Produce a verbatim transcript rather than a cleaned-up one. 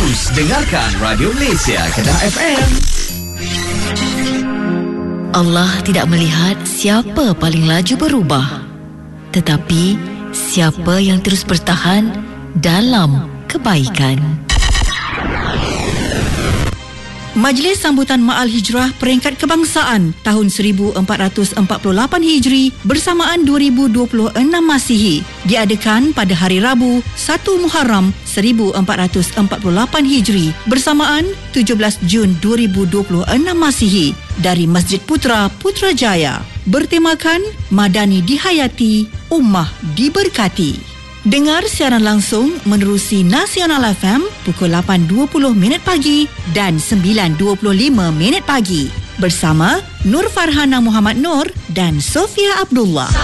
Terus dengarkan Radio Malaysia Kedah F M. Allah tidak melihat siapa paling laju berubah, tetapi siapa yang terus bertahan dalam kebaikan. Majlis Sambutan Ma'al Hijrah Peringkat Kebangsaan tahun seribu empat ratus empat puluh lapan Hijri bersamaan dua ribu dua puluh enam Masihi diadakan pada hari Rabu satu Muharram seribu empat ratus empat puluh lapan Hijri bersamaan tujuh belas Jun dua ribu dua puluh enam Masihi dari Masjid Putra Putrajaya, bertemakan Madani dihayati, Ummah diberkati. Dengar siaran langsung menerusi Nasional F M pukul lapan dua puluh minit pagi dan sembilan dua puluh lima minit pagi bersama Nur Farhana Muhammad Nur dan Sofia Abdullah.